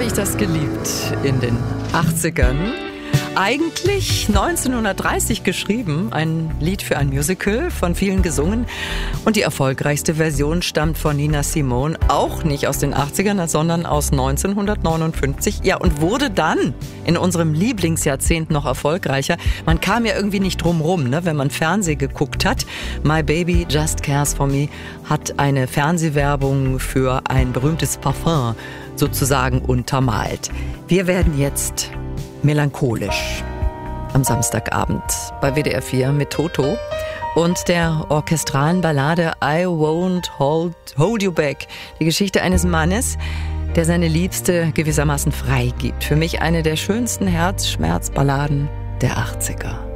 habe ich das geliebt in den 80ern. Eigentlich 1930 geschrieben, ein Lied für ein Musical, von vielen gesungen. Und die erfolgreichste Version stammt von Nina Simone, auch nicht aus den 80ern, sondern aus 1959. Ja, und wurde dann in unserem Lieblingsjahrzehnt noch erfolgreicher. Man kam ja irgendwie nicht drum rum, ne, wenn man Fernsehen geguckt hat. My Baby Just Cares For Me hat eine Fernsehwerbung für ein berühmtes Parfum sozusagen untermalt. Wir werden jetzt melancholisch am Samstagabend bei WDR 4 mit Toto und der orchestralen Ballade I Won't Hold You Back. Die Geschichte eines Mannes, der seine Liebste gewissermaßen freigibt. Für mich eine der schönsten Herzschmerzballaden der 80er.